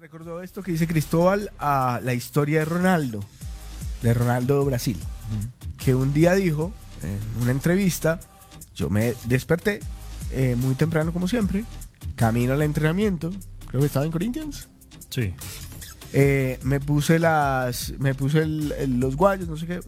Recordó esto que dice Cristóbal a la historia de Ronaldo Brasil, que un día dijo en una entrevista, yo me desperté muy temprano como siempre, camino al entrenamiento, creo que estaba en Corinthians. Sí. Me puse los guayos, no sé qué,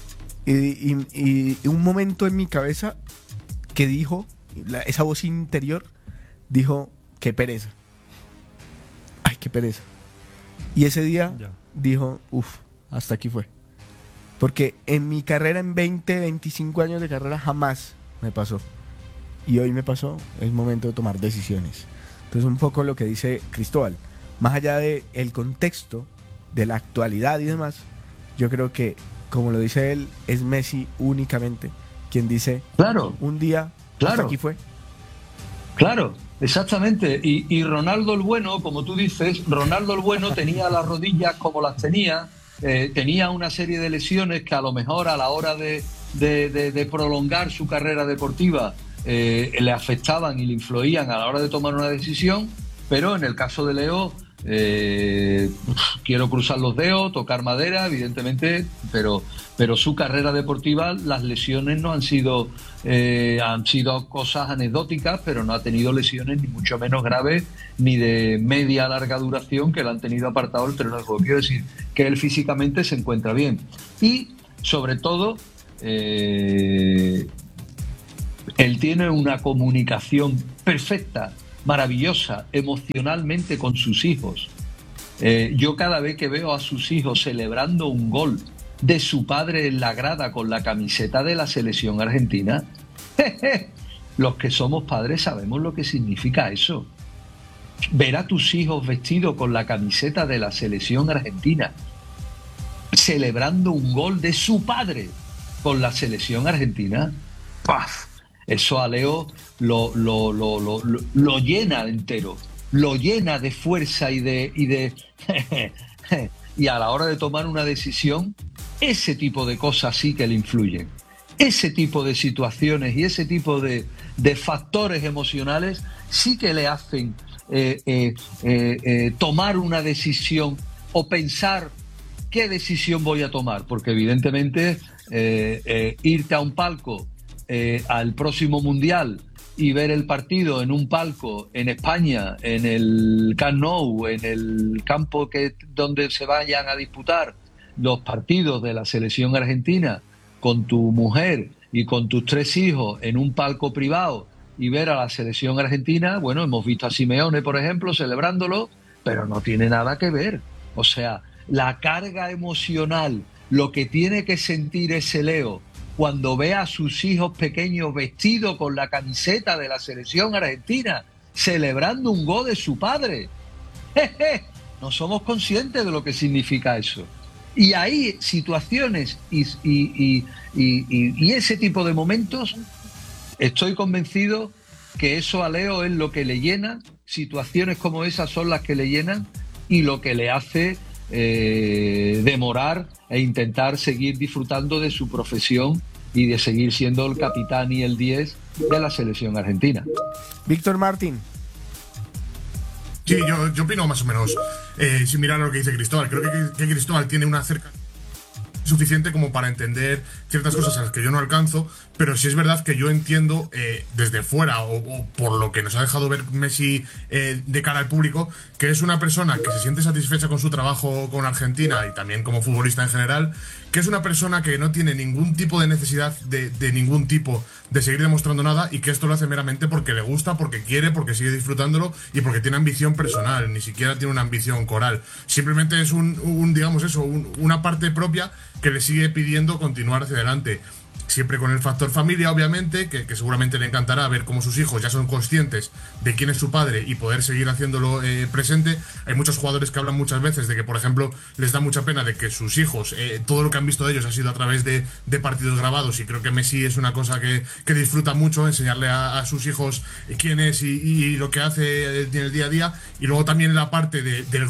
y un momento en mi cabeza que dijo, esa voz interior dijo, qué pereza. Ay, qué pereza. Y ese día dijo, hasta aquí fue. Porque en mi carrera, en 25 años de carrera, jamás me pasó. Y hoy me pasó, es momento de tomar decisiones. Entonces, un poco lo que dice Cristóbal, más allá del contexto, de la actualidad y demás, yo creo que, como lo dice él, es Messi únicamente quien dice, claro, un día, claro, hasta aquí fue. Claro, exactamente. Y Ronaldo el Bueno, como tú dices, Ronaldo el Bueno tenía las rodillas como las tenía, tenía una serie de lesiones que a lo mejor a la hora de prolongar su carrera deportiva le afectaban y le influían a la hora de tomar una decisión, pero en el caso de Leo, quiero cruzar los dedos, tocar madera, evidentemente, pero su carrera deportiva, las lesiones no han sido cosas anecdóticas, pero no ha tenido lesiones ni mucho menos graves ni de media a larga duración que le han tenido apartado el terreno de juego. Quiero decir que él físicamente se encuentra bien y sobre todo él tiene una comunicación perfecta, maravillosa, emocionalmente con sus hijos. Yo cada vez que veo a sus hijos celebrando un gol de su padre en la grada con la camiseta de la selección argentina, los que somos padres sabemos lo que significa eso. Ver a tus hijos vestidos con la camiseta de la selección argentina, celebrando un gol de su padre con la selección argentina, ¡paf! Eso a Leo lo llena entero, lo llena de fuerza y y a la hora de tomar una decisión, ese tipo de cosas sí que le influyen. Ese tipo de situaciones y ese tipo de factores emocionales sí que le hacen tomar una decisión o pensar qué decisión voy a tomar, porque evidentemente irte a un palco al próximo Mundial y ver el partido en un palco en España, en el Camp Nou, en el campo donde se vayan a disputar los partidos de la selección argentina, con tu mujer y con tus 3 hijos en un palco privado y ver a la selección argentina, bueno, hemos visto a Simeone, por ejemplo, celebrándolo, pero no tiene nada que ver. O sea, la carga emocional, lo que tiene que sentir ese Leo cuando ve a sus hijos pequeños vestidos con la camiseta de la selección argentina, celebrando un gol de su padre. No somos conscientes de lo que significa eso. Y hay situaciones y ese tipo de momentos, estoy convencido que eso a Leo es lo que le llena, situaciones como esas son las que le llenan y lo que le hace demorar e intentar seguir disfrutando de su profesión y de seguir siendo el capitán y el 10 de la selección argentina. Víctor Martín. Sí, yo opino más o menos sin mirar lo que dice Cristóbal. Creo que Cristóbal tiene una cercanía suficiente como para entender ciertas cosas a las que yo no alcanzo, pero sí es verdad que yo entiendo desde fuera o por lo que nos ha dejado ver Messi de cara al público, que es una persona que se siente satisfecha con su trabajo con Argentina y también como futbolista en general, que es una persona que no tiene ningún tipo de necesidad de ningún tipo de seguir demostrando nada y que esto lo hace meramente porque le gusta, porque quiere, porque sigue disfrutándolo y porque tiene ambición personal, ni siquiera tiene una ambición coral. Simplemente es digamos eso, una parte propia que le sigue pidiendo continuar hacia adelante. Siempre con el factor familia, obviamente, que seguramente le encantará ver cómo sus hijos ya son conscientes de quién es su padre y poder seguir haciéndolo presente. Hay muchos jugadores que hablan muchas veces de que, por ejemplo, les da mucha pena de que sus hijos, todo lo que han visto de ellos ha sido a través de partidos grabados, y creo que Messi es una cosa que disfruta mucho, enseñarle a sus hijos quién es y lo que hace en el día a día. Y luego también la parte del grupo en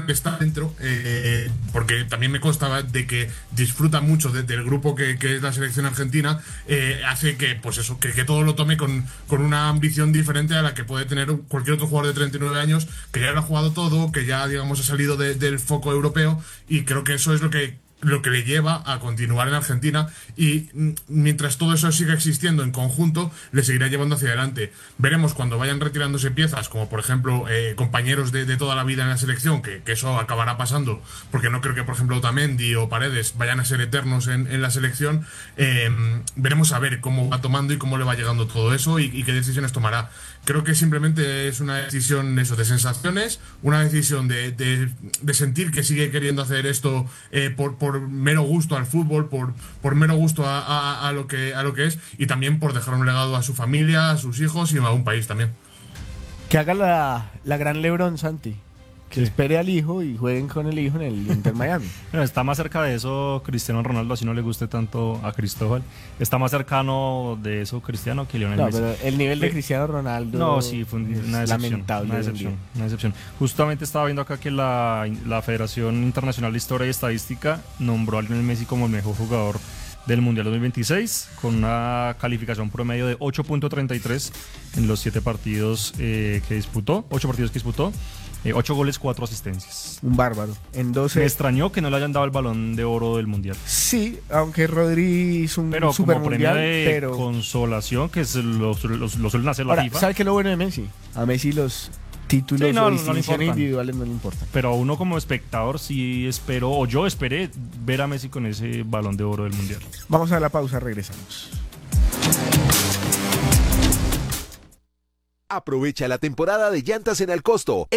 que está dentro, porque también me consta de que disfruta mucho del grupo que es la selección argentina, hace que, pues eso, que todo lo tome con una ambición diferente a la que puede tener cualquier otro jugador de 39 años, que ya lo ha jugado todo, que ya, digamos, ha salido del foco europeo, y creo que eso es lo que le lleva a continuar en Argentina, y mientras todo eso siga existiendo en conjunto, le seguirá llevando hacia adelante. Veremos cuando vayan retirándose piezas, como por ejemplo compañeros de toda la vida en la selección, que eso acabará pasando, porque no creo que por ejemplo Otamendi o Paredes vayan a ser eternos en la selección. Veremos a ver cómo va tomando y cómo le va llegando todo eso, y qué decisiones tomará. Creo que simplemente es una decisión eso, de sensaciones, una decisión de sentir que sigue queriendo hacer esto por mero gusto al fútbol, por mero gusto a lo que es, y también por dejar un legado a su familia, a sus hijos y a un país también. Que haga la gran LeBron, Santi. Que espere al hijo y jueguen con el hijo en el Inter Miami. Bueno, está más cerca de eso Cristiano Ronaldo, así no le guste tanto a Cristóbal. Está más cercano de eso Cristiano que Lionel Messi. Pero el nivel de Cristiano Ronaldo, no, sí, fue una decepción, lamentable. Una decepción. Justamente estaba viendo acá que la Federación Internacional de Historia y Estadística nombró a Lionel Messi como el mejor jugador del Mundial 2026, con una calificación promedio de 8.33 en los 8 partidos que disputó. 8 goles, 4 asistencias. Un bárbaro. En 12... Me extrañó que no le hayan dado el Balón de Oro del Mundial. Sí, aunque Rodri hizo un super mundial, pero consolación, que lo suelen hacer la FIFA. ¿Sabes qué es lo bueno de Messi? A Messi los títulos o distinciones individuales no le importan. Pero a uno como espectador sí espero, o yo esperé ver a Messi con ese Balón de Oro del Mundial. Vamos a la pausa, regresamos. Aprovecha la temporada de llantas en Al Costo.